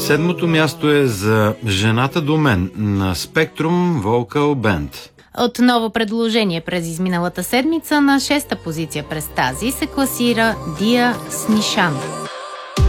Седмото място е за Жената до мен на Spectrum Vocal Band. От ново предложение през изминалата седмица на 6-та позиция през тази се класира Дия с Нишан.